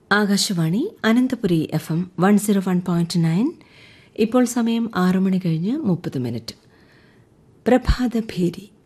Akashvani Ananthapuri FM 101.9. ഇപ്പോൾ സമയം 6 മണി കഴിഞ്ഞ് 30 മിനിറ്റ്. പ്രഭാതഭേരി.